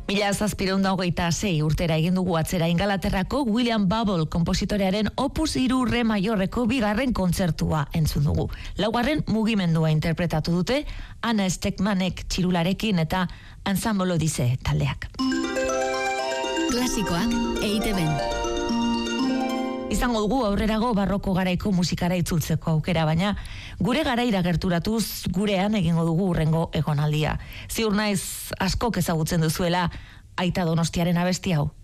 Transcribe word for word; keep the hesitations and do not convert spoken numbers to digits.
Mila zazpireun da hogeita sei urtera egin dugu atzera Ingalaterrako William Buble konpositorearen Opus hiru Re Maiorreko bigarren kontzertua entzun dugu. Laugarren mugimendua interpretatu dute Anna Stegmanek txirularekin eta Ensemble Odyssey taldeak. Klasikoak E I Te Ben. Izango dugu aurrerago barroko garaiko musikara itzultzeko aukera, baina gure garaira gerturatuz gurean egingo dugu urrengo egonaldia. Ziur naiz askok ezagutzen duzuela Aita Donostiaren abesti hau.